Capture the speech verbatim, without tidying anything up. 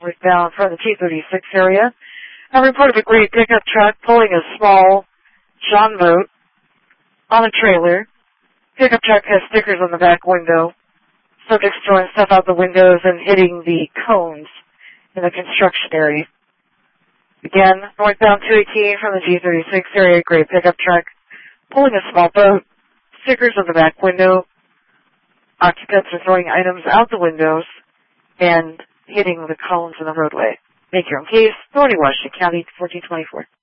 Northbound from the T thirty-six area. A report of a gray pickup truck pulling a small John boat on a trailer. Pickup truck has stickers on the back window. Subjects throwing stuff out the windows and hitting the cones in the construction area. Again, northbound two eighteen from the G thirty-six area, gray pickup truck pulling a small boat. Stickers on the back window. Occupants are throwing items out the windows and hitting the cones in the roadway. Make your own case. Authority, Washington County, fourteen twenty-four.